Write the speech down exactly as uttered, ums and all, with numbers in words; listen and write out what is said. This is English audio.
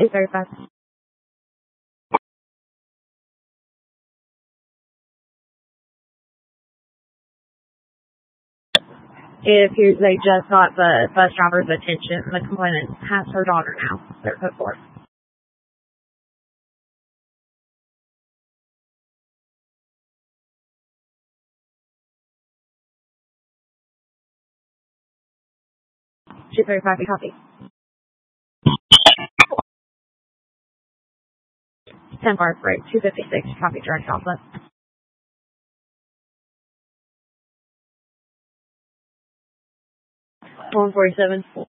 two thirty-five. If you, they just got the bus driver's attention, the complainant has her daughter now. They're put forth. two thirty-five, copy. ten bar break, two fifty-six, copy, direct outlet. one forty-seven.